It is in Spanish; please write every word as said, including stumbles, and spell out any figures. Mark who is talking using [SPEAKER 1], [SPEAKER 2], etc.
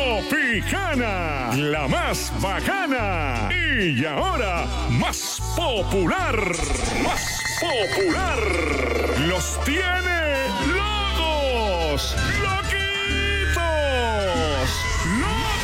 [SPEAKER 1] Tropicana, la más bacana y ahora más popular, más popular. Los tiene